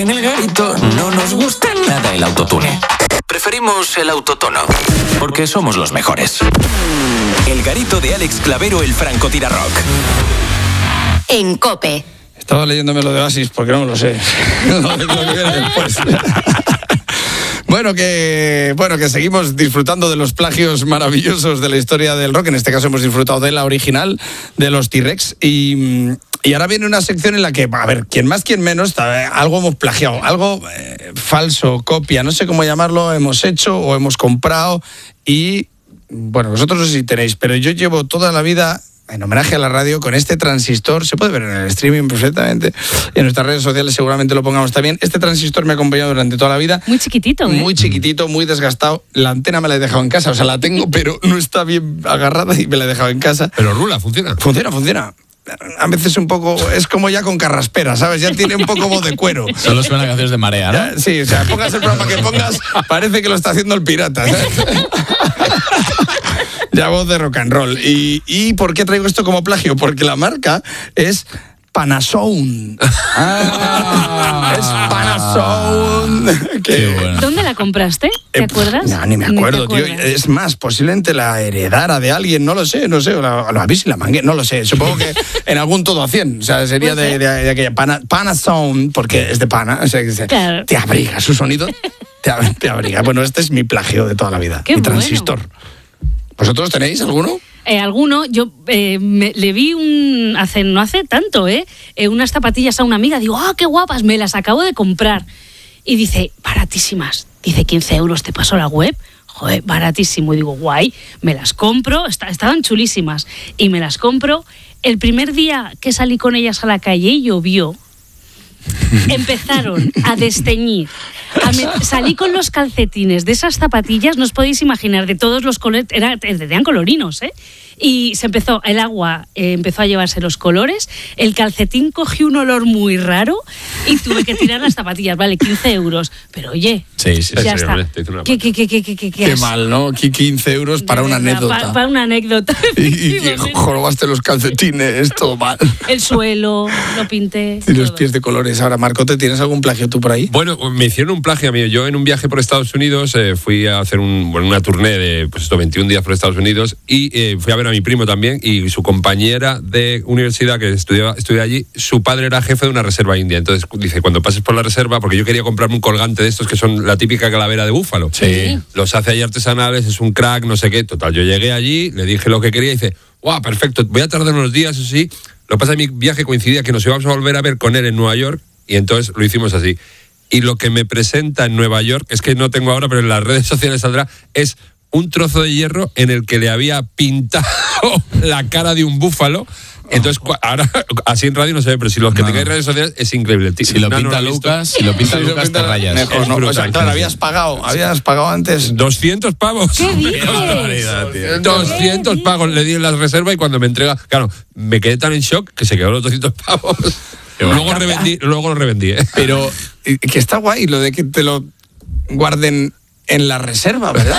En El Garito no nos gusta nada el autotune. Preferimos el autotono, porque somos los mejores. El Garito de Alex Clavero, el francotirarrock. En COPE. Estaba leyéndome lo de Oasis porque no me lo sé. Lo que viene después. Bueno, que seguimos disfrutando de los plagios maravillosos de la historia del rock. En este caso hemos disfrutado de la original, de los T-Rex. Y ahora viene una sección en la que, a ver, quien más, quien menos, algo hemos plagiado, algo falso, copia, no sé cómo llamarlo, hemos hecho o hemos comprado. Y, bueno, vosotros no sé si tenéis, pero yo llevo toda la vida, en homenaje a la radio, con este transistor. Se puede ver en el streaming perfectamente, en nuestras redes sociales seguramente lo pongamos también. Este transistor me ha acompañado durante toda la vida. Muy chiquitito, ¿eh? Muy chiquitito, muy desgastado. La antena me la he dejado en casa, o sea, la tengo, pero no está bien agarrada y me la he dejado en casa. Pero rula, funciona. Funciona. A veces un poco, es como ya con carraspera, ¿sabes? Ya tiene un poco voz de cuero. Solo suena canciones de Marea, ¿no? Ya, sí, o sea, pongas el programa que pongas, parece que lo está haciendo el pirata, ¿sabes? Ya voz de rock and roll. ¿Y por qué traigo esto como plagio? Porque la marca es Panasound. Es Panasound. Qué bueno. ¿Dónde la compraste? ¿Te acuerdas? No, ni me acuerdo, tío. Es más, posiblemente la heredara de alguien, no lo sé, o la avís y la mangué, no lo sé. Supongo que en algún todo a 100. O sea, sería de aquella Panasound, porque es de pana. O sea, claro. Te abriga su sonido. Te abriga. Bueno, este es mi plagio de toda la vida. Qué mi bueno. transistor. ¿Vosotros tenéis alguno? Alguno, yo le vi no hace tanto, unas zapatillas a una amiga, digo, qué guapas, me las acabo de comprar. Y dice, baratísimas, dice 15 euros, te paso la web, joder, baratísimo. Y digo, guay, me las compro, estaban chulísimas, y me las compro. El primer día que salí con ellas a la calle llovió, empezaron a desteñir. Salí con los calcetines de esas zapatillas, no os podéis imaginar, de todos los colores, tenían colorinos, y el agua empezó a llevarse los colores, el calcetín cogió un olor muy raro y tuve que tirar las zapatillas, vale, 15 euros, pero oye, sí, ya está. Qué mal, ¿no? 15 euros para una anécdota. Para una anécdota. Y jorobaste los calcetines, todo mal. El suelo, lo pinté. Y los pies de colores. Ahora, Marcote, ¿tienes algún plagio tú por ahí? Bueno, me hicieron un plagio a mí. Yo en un viaje por Estados Unidos fui a hacer una turné de 21 días por Estados Unidos y fui a ver a mi primo también y su compañera de universidad que estudia allí, su padre era jefe de una reserva india. Entonces dice, cuando pases por la reserva, porque yo quería comprarme un colgante de estos que son la típica calavera de búfalo. Sí. Los hace ahí artesanales, es un crack, no sé qué. Total, yo llegué allí, le dije lo que quería y dice, ¡guau, perfecto! Voy a tardar unos días, eso sí. Lo que pasa es que mi viaje coincidía que nos íbamos a volver a ver con él en Nueva York y entonces lo hicimos así. Y lo que me presenta en Nueva York, es que no tengo ahora, pero en las redes sociales saldrá, es un trozo de hierro en el que le había pintado la cara de un búfalo. Entonces, ahora, así en radio no se ve, pero si los que tengáis redes sociales es increíble. Si lo pinta Lucas, te rayas. Mejor no. O sea, claro, habías pagado antes. 200 pavos. ¿Qué dices? 200 pavos le di en la reserva y cuando me entrega, claro, me quedé tan en shock que se quedó los 200 pavos. Luego lo revendí. Pero que está guay lo de que te lo guarden en la reserva, ¿verdad?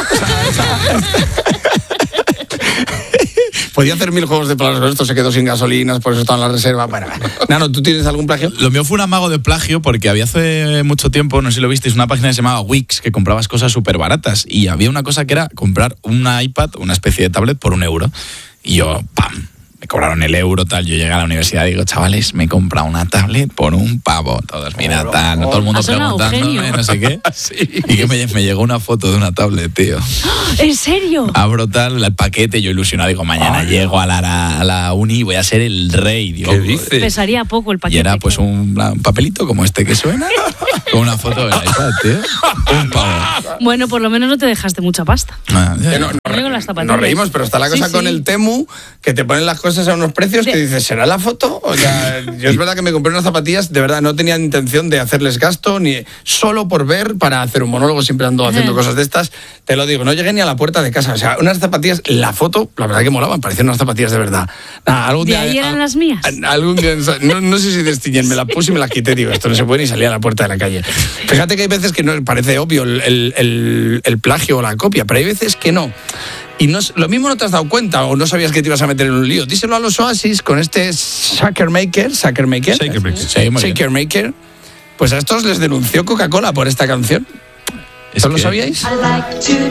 Podía hacer 1000 juegos de palabras, pero esto se quedó sin gasolinas, por eso estaba en la reserva. Bueno, Nano, ¿tú tienes algún plagio? Lo mío fue un amago de plagio porque había hace mucho tiempo, no sé si lo visteis, una página que se llamaba Wix, que comprabas cosas súper baratas. Y había una cosa que era comprar una iPad, una especie de tablet, por €1. Y yo, ¡pam! Me cobraron el euro, tal. Yo llegué a la universidad y digo, chavales, me he comprado una tablet por £1. Todos, mira, tal, todo el mundo preguntándome, no sé qué. Sí. Y que me llegó una foto de una tablet, tío. ¿En serio? Abro tal, el paquete, yo ilusionado, digo, mañana llego a la uni y voy a ser el rey. Digo, ¿qué dices? Pesaría poco el paquete. Y era pues un papelito como este que suena, con una foto de la iPad, tío. £1. Bueno, por lo menos no te dejaste mucha pasta. Nos reímos, pero está la cosa con el Temu, que te ponen las cosas a unos precios que dices, ¿será la foto? O sea, yo es verdad que me compré unas zapatillas, de verdad, no tenía intención de hacerles gasto, ni solo por ver, para hacer un monólogo, siempre ando haciendo cosas de estas, te lo digo, no llegué ni a la puerta de casa, o sea, unas zapatillas, la foto, la verdad que molaban, parecían unas zapatillas de verdad. Nada, algún día, ahí eran las mías. Algún día, no sé si destiñen, me la puse y me la quité, digo, esto no se puede ni salir a la puerta de la calle. Fíjate que hay veces que no parece obvio el plagio o la copia, pero hay veces que no. Y lo mismo no te has dado cuenta o no sabías que te ibas a meter en un lío. Díselo a los Oasis con este Shaker Maker, Pues a estos les denunció Coca-Cola por esta canción. ¿Eso lo sabíais? Ahora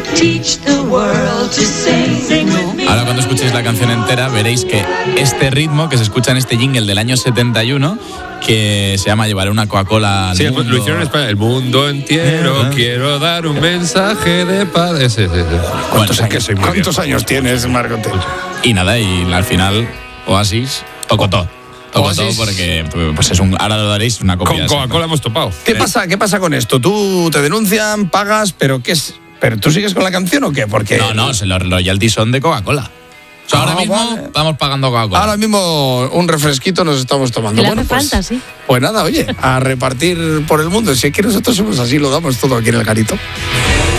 cuando escuchéis la canción entera veréis que este ritmo que se escucha en este jingle del año 71, que se llama Llevaré una Coca-Cola al Sí, mundo. lo hicieron en España. El mundo entero, quiero dar un mensaje de paz. Ese. ¿Cuántos, Es que soy muy ¿cuántos viejo. años tienes, Margote? Y nada, y al final Oasis tocó todo. Tocó todo Oasis. porque pues ahora lo daréis una copia. Con de Coca-Cola hemos topado. ¿Qué pasa con esto? Tú te denuncian, pagas, pero ¿qué es? ¿Pero tú sigues con la canción o qué? Porque No, los royalties son de Coca-Cola. O sea, ahora mismo vale. estamos pagando Coca-Cola. ahora mismo un refresquito nos estamos tomando. Le hace falta, sí. Pues nada, oye, a repartir por el mundo. Si es que nosotros somos así, lo damos todo aquí en el garito.